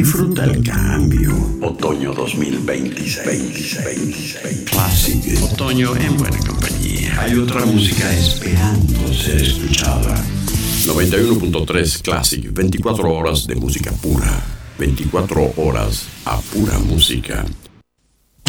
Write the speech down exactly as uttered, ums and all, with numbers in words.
Disfruta el cambio. Otoño dos mil veintiséis. Classic. Otoño en buena compañía. Hay otra música esperando ser escuchada. noventa y uno punto tres Classic. veinticuatro horas de música pura. veinticuatro horas a pura música.